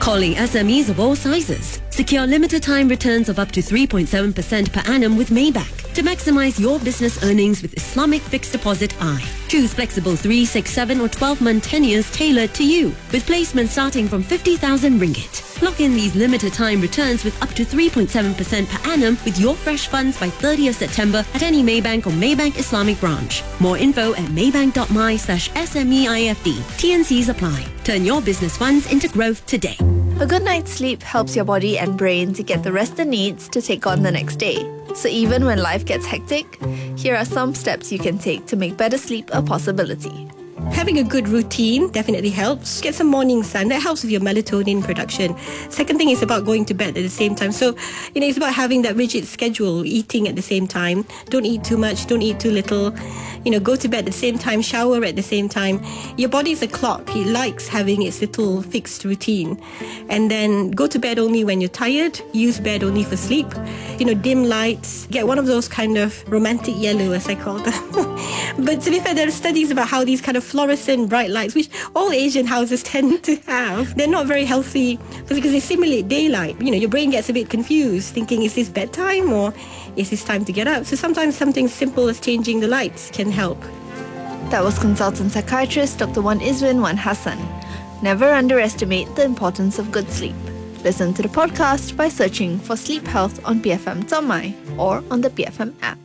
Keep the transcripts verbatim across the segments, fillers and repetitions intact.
Calling S M Es of all sizes. Secure limited time returns of up to three point seven percent per annum with Maybank to maximize your business earnings with Islamic Fixed Deposit I. Choose flexible three, six, seven or twelve month tenures tailored to you with placements starting from fifty thousand ringgit. Lock in these limited time returns with up to three point seven percent per annum with your fresh funds by thirtieth September at any Maybank or Maybank Islamic branch. More info at maybank.my slash SMEIFD. T and Cs apply. Turn your business funds into growth today. A good night's sleep helps your body and brain to get the rest it needs to take on the next day. So even when life gets hectic, here are some steps you can take to make better sleep a possibility. Having a good routine definitely helps. Get some morning sun. That helps with your melatonin production. Second thing is about going to bed at the same time. So, you know, it's about having that rigid schedule, eating at the same time. Don't eat too much, don't eat too little. You know, go to bed at the same time, shower at the same time. Your body is a clock. It likes having its little fixed routine. And then go to bed only when you're tired. Use bed only for sleep. You know, dim lights. Get one of those kind of romantic yellow, as I call them. But to be fair, there are studies about how these kind of fluorescent bright lights, which all Asian houses tend to have, they're not very healthy because they simulate daylight. You know, your brain gets a bit confused, thinking, is this bedtime or is this time to get up? So sometimes something simple as changing the lights can help. That was consultant psychiatrist Doctor Wan Izwin Wan Hassan. Never underestimate the importance of good sleep. Listen to the podcast by searching for Sleep Health on B F M dot my or on the B F M app.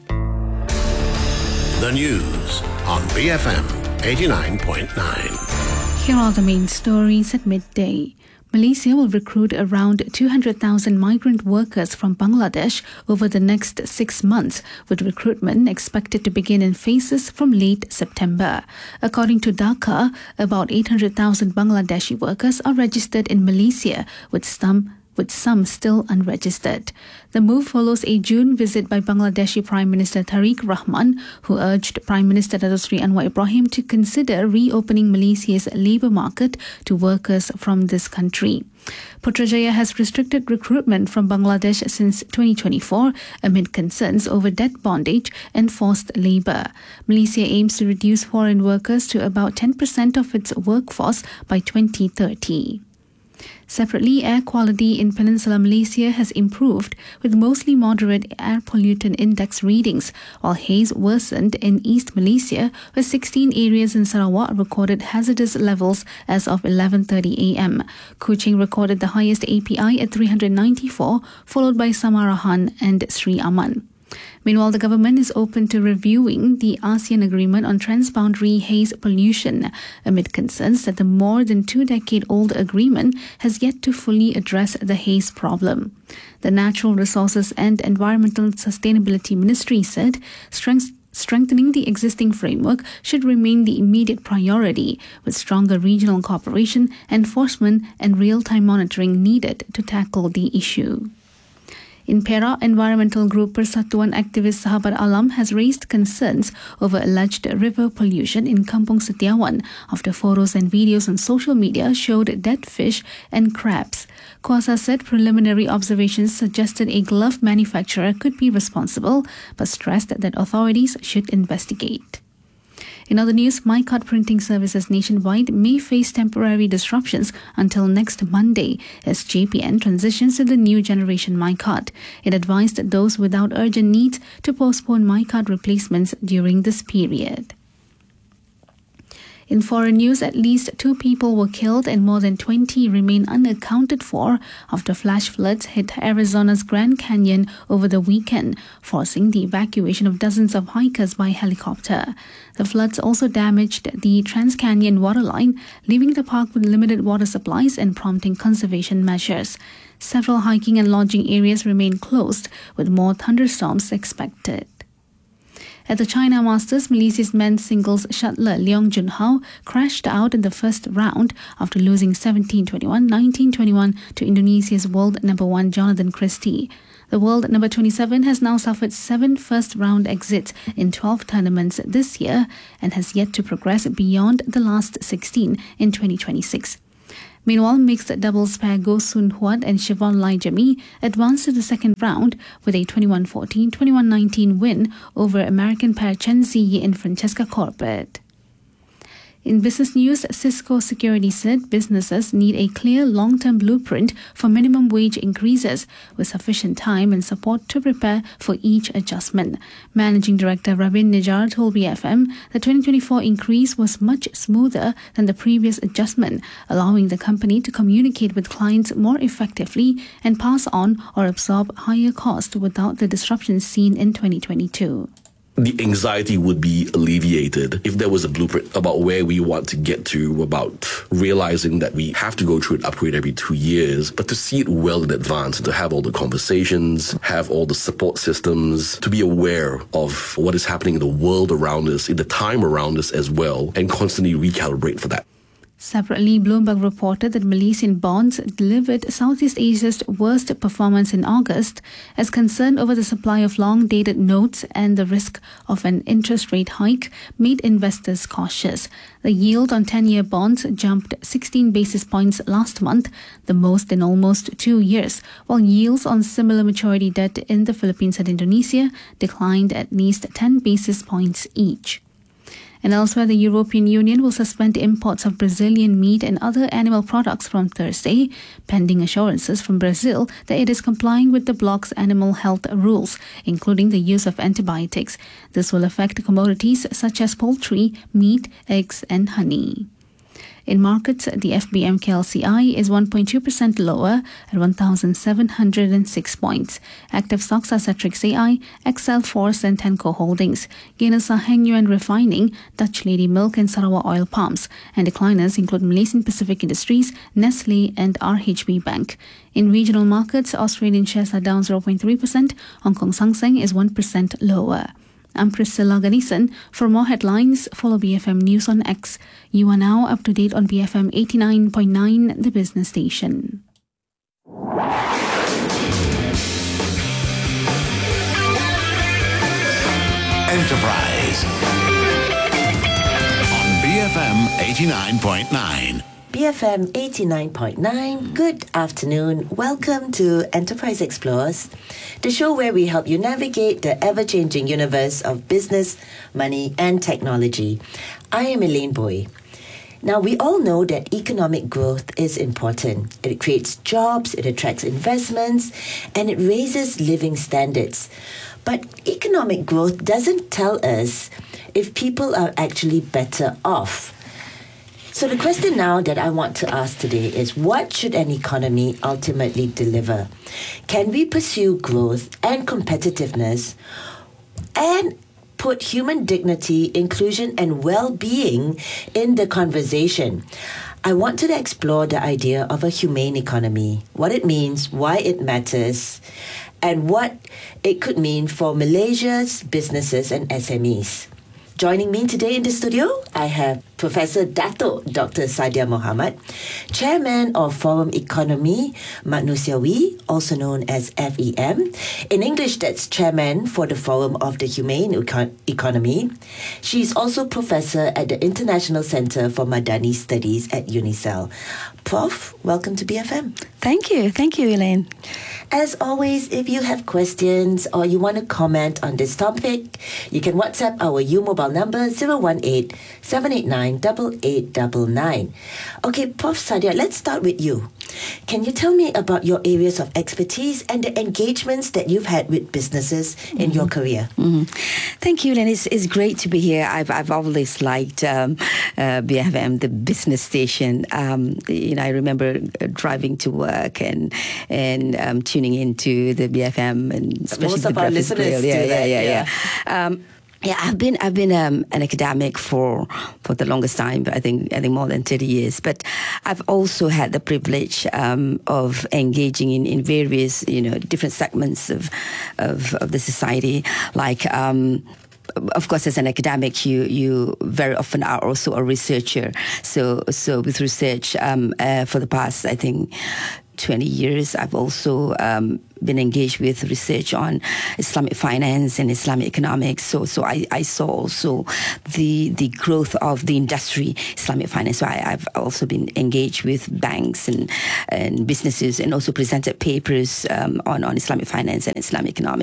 The news on B F M eighty-nine point nine. Here are the main stories at midday. Malaysia will recruit around two hundred thousand migrant workers from Bangladesh over the next six months, with recruitment expected to begin in phases from late September. According to Dhaka, about eight hundred thousand Bangladeshi workers are registered in Malaysia, with some with some still unregistered. The move follows a June visit by Bangladeshi Prime Minister Tariq Rahman, who urged Prime Minister Dato Sri Anwar Ibrahim to consider reopening Malaysia's labour market to workers from this country. Putrajaya has restricted recruitment from Bangladesh since twenty twenty-four amid concerns over debt bondage and forced labour. Malaysia aims to reduce foreign workers to about ten percent of its workforce by twenty thirty. Separately, air quality in Peninsular Malaysia has improved, with mostly moderate air pollutant index readings, while haze worsened in East Malaysia, where sixteen areas in Sarawak recorded hazardous levels as of eleven thirty a m. Kuching recorded the highest A P I at three hundred ninety-four, followed by Samarahan and Sri Aman. Meanwhile, the government is open to reviewing the ASEAN Agreement on Transboundary Haze Pollution, amid concerns that the more than two-decade-old agreement has yet to fully address the haze problem. The Natural Resources and Environmental Sustainability Ministry said strength Strengthening the existing framework should remain the immediate priority, with stronger regional cooperation, enforcement and real-time monitoring needed to tackle the issue. In Perak, environmental group Persatuan Aktivis Sahabat Alam has raised concerns over alleged river pollution in Kampung Setiawan after photos and videos on social media showed dead fish and crabs. Kuasa said preliminary observations suggested a glove manufacturer could be responsible, but stressed that authorities should investigate. In other news, MyCard printing services nationwide may face temporary disruptions until next Monday as J P N transitions to the new generation MyCard. It advised those without urgent needs to postpone MyCard replacements during this period. In foreign news, at least two people were killed and more than twenty remain unaccounted for after flash floods hit Arizona's Grand Canyon over the weekend, forcing the evacuation of dozens of hikers by helicopter. The floods also damaged the Trans-Canyon waterline, leaving the park with limited water supplies and prompting conservation measures. Several hiking and lodging areas remain closed, with more thunderstorms expected. At the China Masters, Malaysia's men's singles shuttler Leong Junhao crashed out in the first round after losing seventeen twenty-one, nineteen twenty-one to Indonesia's world number one Jonathan Christie. The world number twenty-seven has now suffered seven first-round exits in twelve tournaments this year and has yet to progress beyond the last sixteen in twenty twenty-six. Meanwhile, mixed doubles pair Goh Soon Huat and Siobhan Lai Jami advanced to the second round with a twenty-one fourteen, twenty-one nineteen win over American pair Chen Ziyi and Francesca Corbett. In business news, Cisco Security said businesses need a clear long-term blueprint for minimum wage increases with sufficient time and support to prepare for each adjustment. Managing Director Rabin Nijar told B F M the twenty twenty-four increase was much smoother than the previous adjustment, allowing the company to communicate with clients more effectively and pass on or absorb higher costs without the disruptions seen in twenty twenty-two. The anxiety would be alleviated if there was a blueprint about where we want to get to, about realizing that we have to go through an upgrade every two years, but to see it well in advance and to have all the conversations, have all the support systems, to be aware of what is happening in the world around us, in the time around us as well, and constantly recalibrate for that. Separately, Bloomberg reported that Malaysian bonds delivered Southeast Asia's worst performance in August as concern over the supply of long-dated notes and the risk of an interest rate hike made investors cautious. The yield on ten-year bonds jumped sixteen basis points last month, the most in almost two years, while yields on similar maturity debt in the Philippines and Indonesia declined at least ten basis points each. And elsewhere, the European Union will suspend imports of Brazilian meat and other animal products from Thursday, pending assurances from Brazil that it is complying with the bloc's animal health rules, including the use of antibiotics. This will affect commodities such as poultry, meat, eggs, and honey. In markets, the F B M K L C I is one point two percent lower at one thousand seven hundred six points. Active stocks are Cetrix A I, Excel Force and Tenco Holdings. Gainers are Heng Yuan Refining, Dutch Lady Milk and Sarawak Oil Palms. And decliners include Malaysian Pacific Industries, Nestle and R H B Bank. In regional markets, Australian shares are down zero point three percent. Hong Kong Hang Seng is one percent lower. I'm Priscilla Ganesan. For more headlines, follow B F M News on X. You are now up to date on B F M eighty-nine point nine, the business station. Enterprise on B F M eighty-nine point nine. B F M eighty-nine point nine, good afternoon. Welcome to Enterprise Explores, the show where we help you navigate the ever-changing universe of business, money and technology. I am Elaine Boy. Now, we all know that economic growth is important. It creates jobs, it attracts investments, and it raises living standards. But economic growth doesn't tell us if people are actually better off. So the question now that I want to ask today is, what should an economy ultimately deliver? Can we pursue growth and competitiveness and put human dignity, inclusion and well-being in the conversation? I wanted to explore the idea of a humane economy, what it means, why it matters, and what it could mean for Malaysia's businesses and S M Es. Joining me today in the studio, I have Professor Dato' Doctor Sadia Mohamad, Chairman of Forum Ekonomi Manusiawi, also known as F E M. In English, that's Chairman for the Forum of the Humane Econ- Economy. She's also Professor at the International Centre for Madani Studies at UNICEL. Prof, welcome to B F M. Thank you. Thank you, Elaine. As always, if you have questions or you want to comment on this topic, you can WhatsApp our U Mobile number zero one eight, seven eight nine, eight eight nine nine. Okay, Prof Sadia, let's start with you. Can you tell me about your areas of expertise and the engagements that you've had with businesses in mm-hmm. your career? Mm-hmm. Thank you, Elaine. It's, it's great to be here. I've I've always liked um, uh, B F M, the business station. Um, you know, I remember driving to work and and um, tuning into the B F M, and especially most the of our listeners grill. do yeah, that. Yeah, yeah, yeah, yeah. Um, Yeah, I've been I've been um, an academic for for the longest time. I think I think more than thirty years. But I've also had the privilege um, of engaging in, in various you know different segments of of, of the society, like. Um, Of course, as an academic, you you very often are also a researcher. So so with research um, uh, for the past, I think, twenty years, I've also um, been engaged with research on Islamic finance and Islamic economics. So so I, I saw also the the growth of the industry, Islamic finance. So I, I've also been engaged with banks and and businesses, and also presented papers um, on, on Islamic finance and Islamic economics.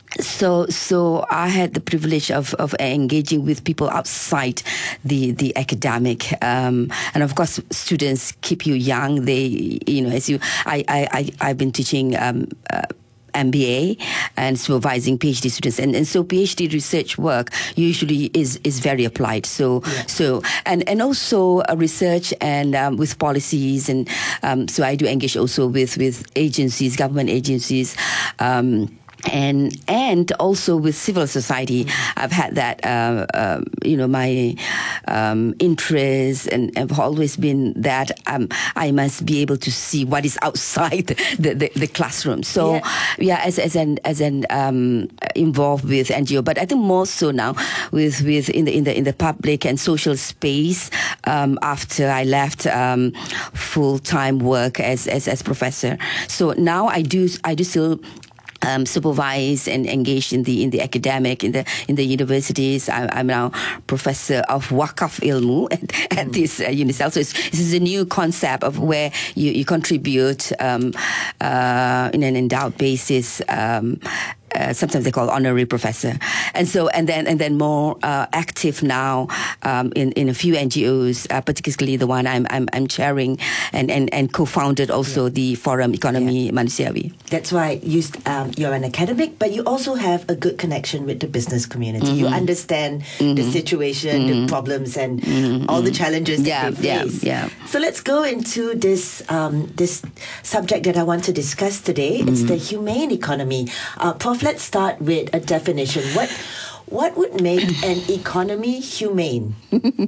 So, so I had the privilege of, of engaging with people outside the the academic, um, and of course, students keep you young. They, you know, as you, I, I, I I've been teaching. Um, uh, M B A and supervising PhD students, and, and so PhD research work usually is, is very applied. So yeah. so and and also uh, research and um, with policies, and um, so I do engage also with with agencies, government agencies. Um, And and also with civil society, I've had that, uh, uh, you know, my um, interest, and have always been that um, I must be able to see what is outside the, the, the classroom. So, yeah, yeah as as an as an um, involved with N G O, but I think more so now with with in the in the in the public and social space. Um, after I left um, full time work as, as as professor, so now I do I do still. Um, supervise and engage in the in the academic in the in the universities. I, I'm now professor of Wakaf Ilmu at, at mm. this uh, UNICEF. So it's, this is a new concept of where you, you contribute um, uh, in an endowed basis. Um, Uh, sometimes they call honorary professor, and so and then and then more uh, active now um, in in a few N G Os, uh, particularly the one I'm I'm, I'm chairing and, and, and co-founded also yeah. the Forum Ekonomi yeah. Manusiawi. That's why you um, you're an academic, but you also have a good connection with the business community. Mm-hmm. You understand mm-hmm. the situation, mm-hmm. the problems, and mm-hmm. all the challenges yeah, that they face. Yeah, yeah. So let's go into this um, this subject that I want to discuss today. Mm-hmm. It's the humane economy. Uh, Prof, let's start with a definition. What what would make an economy humane?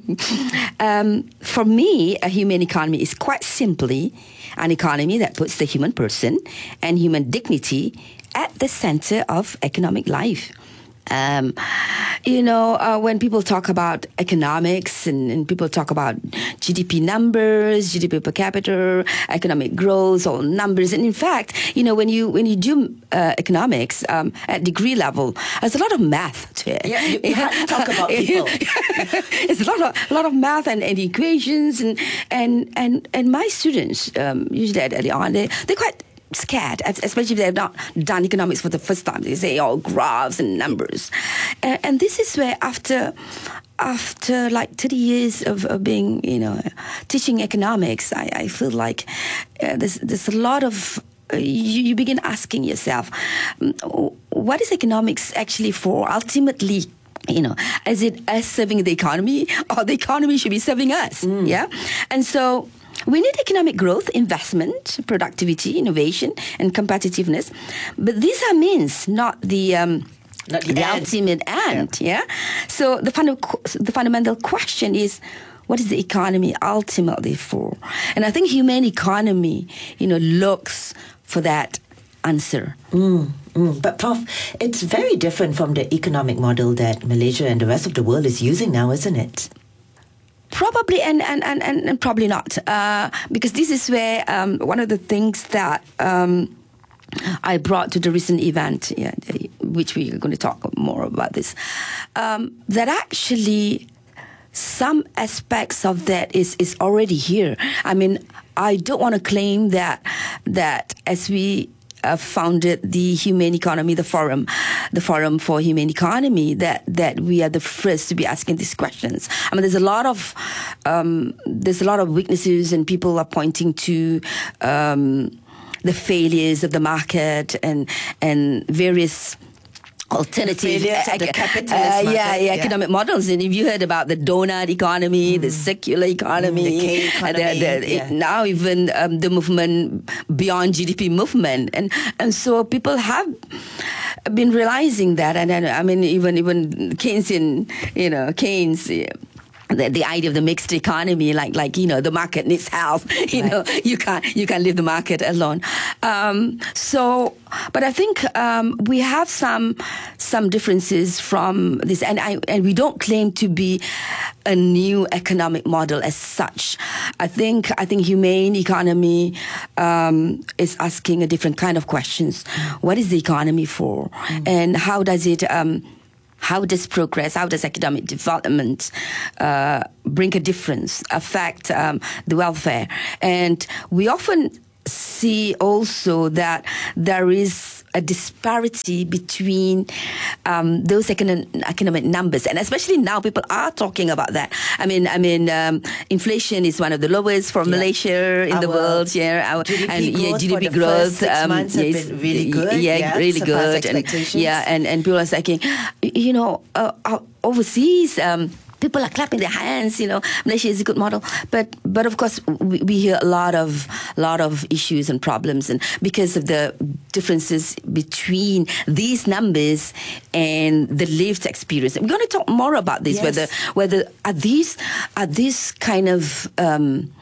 um, for me, a humane economy is quite simply an economy that puts the human person and human dignity at the center of economic life. Um, you know, uh, when people talk about economics and, and people talk about G D P numbers, G D P per capita, economic growth, or numbers, and in fact, you know, when you when you do uh, economics um, at degree level, there's a lot of math to it. Yeah, you, you have to talk about people. It's a lot of a lot of math and, and equations, and and and and my students um, usually early on they they're quite scared, especially if they've not done economics for the first time. They say, oh, graphs and numbers. And, and this is where after after like thirty years of, of being, you know, teaching economics, I, I feel like uh, there's, there's a lot of, uh, you, you begin asking yourself, what is economics actually for? Ultimately, you know, is it us serving the economy, or the economy should be serving us? Mm. Yeah? And so we need economic growth, investment, productivity, innovation, and competitiveness. But these are means, not the um, not the, the end. ultimate end. Yeah. yeah? So the, funda- the fundamental question is, what is the economy ultimately for? And I think humane economy, you know, looks for that answer. Mm, mm. But Prof, it's very different from the economic model that Malaysia and the rest of the world is using now, isn't it? Probably and, and, and, and probably not, uh, because this is where um, one of the things that um, I brought to the recent event, yeah, which we are going to talk more about this, um, that actually some aspects of that is, is already here. I mean, I don't want to claim that that as we Uh, founded the Humane Economy, the Forum, the Forum for Humane Economy, that, that we are the first to be asking these questions. I mean, there's a lot of um, there's a lot of weaknesses, and people are pointing to um, the failures of the market and and various alternative uh, the capitalist uh, yeah, yeah, yeah, economic yeah. models. And if you heard about the donut economy, mm. the circular economy, mm, the K economy, the, the, yeah. it, now even um, the movement beyond G D P movement, and and so people have been realizing that. And, and I mean, even even Keynesian, you know, Keynes. Yeah. The, the idea of the mixed economy, like like you know, the market needs help. You right. know, you can't you can't leave the market alone. Um, so, but I think um, we have some some differences from this, and I and we don't claim to be a new economic model as such. I think I think humane economy um, is asking a different kind of questions. What is the economy for, mm. and how does it? Um, How does progress, how does economic development uh, bring a difference, affect um, the welfare? And we often see also that there is a disparity between um, those economic, economic numbers, and especially now people are talking about that. I mean, I mean, um, inflation is one of the lowest for yeah. Malaysia in our the world. Yeah, our G D P and growth yeah, G D P for the growth. First six um, months yes, have been really good. Yeah, yeah really good. And, yeah, and and people are saying, you know, uh, overseas. Um, People are clapping their hands, you know. Malaysia is a good model, but but of course we, we hear a lot of lot of issues and problems, and because of the differences between these numbers and the lived experience. We're going to talk more about this. Yes. Whether whether are these are these kind of um,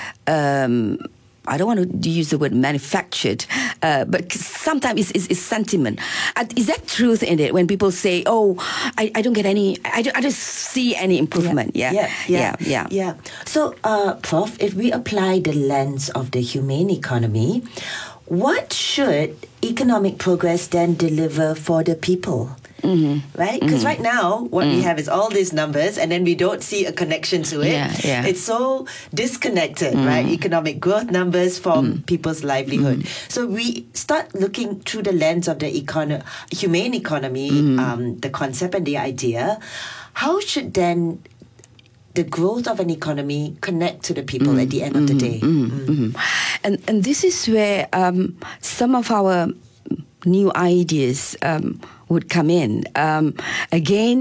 um, I don't want to use the word manufactured, uh, but sometimes it's, it's, it's sentiment. Uh, is that truth in it when people say, oh, I, I don't get any, I don't, I don't see any improvement? Yeah, yeah, yeah, yeah. yeah, yeah. yeah. So, uh, Professor, if we apply the lens of the humane economy, what should economic progress then deliver for the people? Mm-hmm. Right? Because mm-hmm. right now, what mm. we have is all these numbers, and then we don't see a connection to it. Yeah, yeah. It's so disconnected, mm. right? Economic growth numbers from mm. people's livelihood. Mm. So we start looking through the lens of the econo- humane economy, mm. um, the concept and the idea. How should then the growth of an economy connect to the people mm. at the end mm. of the day? Mm. Mm. Mm. And and this is where um, some of our new ideas um, would come in. Um, again,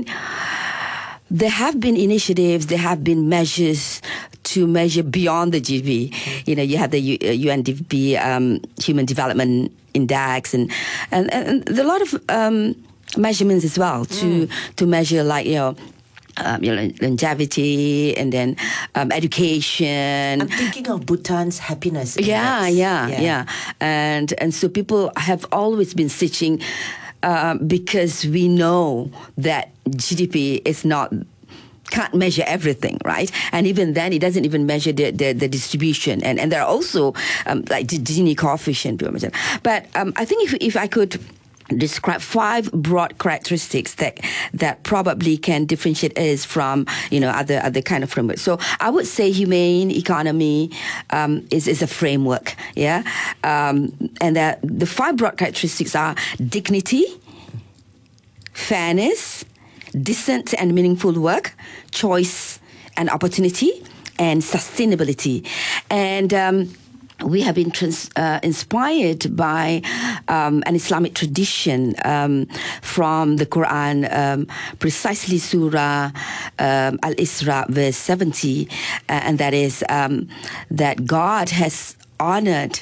there have been initiatives, there have been measures to measure beyond the G D P. You know, you have the U- U N D P, um, Human Development Index, and and, and there are a lot of um, measurements as well to mm. to measure, like, you know, Um, you know, longevity, and then um, education. I'm thinking of Bhutan's happiness index. Yeah, yeah, yeah, yeah. And and so people have always been searching uh, because we know that G D P is not can't measure everything, right? And even then, it doesn't even measure the the, the distribution. And and there are also um, like the Gini coefficient. But um, I think if if I could describe five broad characteristics that that probably can differentiate us from, you know, other other kind of frameworks. So I would say humane economy um, is is a framework, yeah, um, and that the five broad characteristics are dignity, fairness, decent and meaningful work, choice and opportunity, and sustainability, and um, we have been trans, uh, inspired by um, an Islamic tradition um, from the Quran, um, precisely Surah um, Al-Isra, verse seventy, uh, and that is um, that God has honored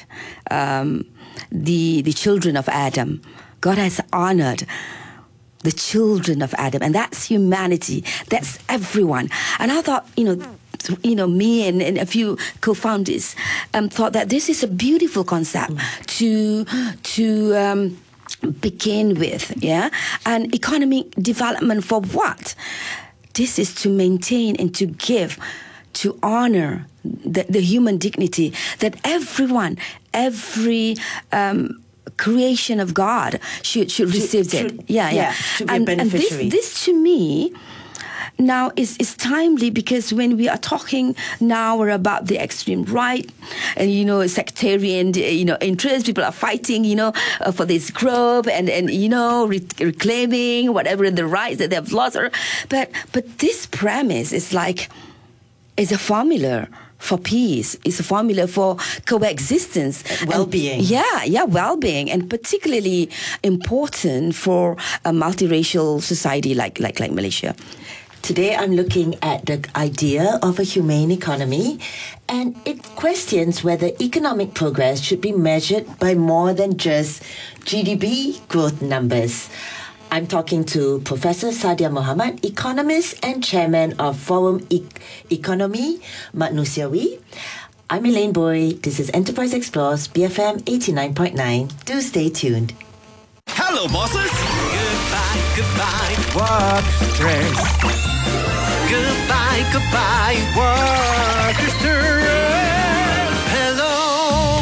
um, the the children of Adam. God has honored the children of Adam, and that's humanity. That's everyone. And I thought, you know, you know, me and, and a few co-founders um, thought that this is a beautiful concept mm. to to um, begin with, yeah? And economic development for what? This is to maintain and to give, to honor the, the human dignity that everyone, every um, creation of God should should receive should, it. Yeah, yeah. yeah should be and, a beneficiary. And this, this to me now is is timely, because when we are talking now about the extreme right and, you know, sectarian, you know, interests, people are fighting, you know, uh, for this group and and you know re- reclaiming whatever the rights that they've lost. Or, but but this premise is like is a formula for peace. It's a formula for coexistence, well-being. And, yeah, yeah, well-being, and particularly important for a multiracial society like like like Malaysia. Today I'm looking at the idea of a humane economy, and it questions whether economic progress should be measured by more than just G D P growth numbers. I'm talking to Professor Sadia Muhammad, economist and chairman of Forum e- Ekonomi Manusiawi. I'm Elaine Boy. This is Enterprise Explores, B F M eighty-nine point nine. Do stay tuned. Hello, bosses. Goodbye, goodbye, work stress. Goodbye, goodbye, work stress. Hello,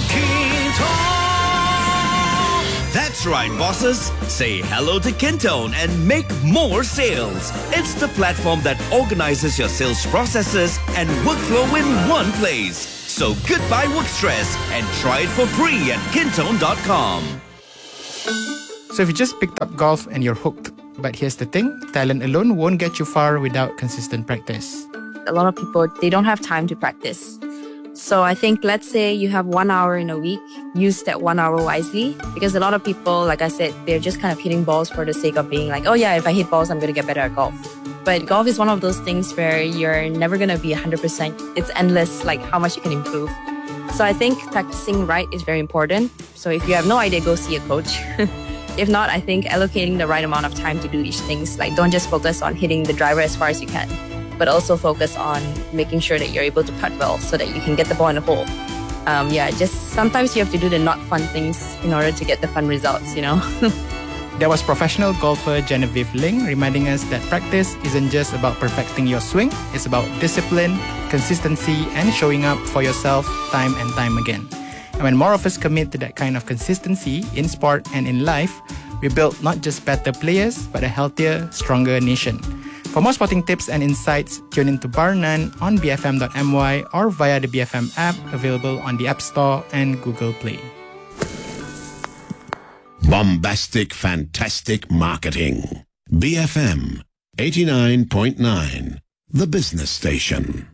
Kintone. That's right, bosses. Say hello to Kintone and make more sales. It's the platform that organizes your sales processes and workflow in one place. So goodbye work stress and try it for free at kintone dot com. So if you just picked up golf and you're hooked, but here's the thing, talent alone won't get you far without consistent practice. A lot of people, they don't have time to practice. So I think, let's say you have one hour in a week, use that one hour wisely. Because a lot of people, like I said, they're just kind of hitting balls for the sake of being like, oh yeah, if I hit balls, I'm going to get better at golf. But golf is one of those things where you're never going to be one hundred percent. It's endless, like how much you can improve. So I think practicing right is very important. So if you have no idea, go see a coach. If not, I think allocating the right amount of time to do each things. Like, don't just focus on hitting the driver as far as you can, but also focus on making sure that you're able to putt well so that you can get the ball in the hole. Um, yeah, just sometimes you have to do the not fun things in order to get the fun results, you know? That was professional golfer Genevieve Ling reminding us that practice isn't just about perfecting your swing, it's about discipline, consistency, and showing up for yourself time and time again. And when more of us commit to that kind of consistency in sport and in life, we build not just better players, but a healthier, stronger nation. For more sporting tips and insights, tune into Bar None on b f m dot m y or via the B F M app, available on the App Store and Google Play. Bombastic, fantastic marketing. B F M eighty-nine point nine, the business station.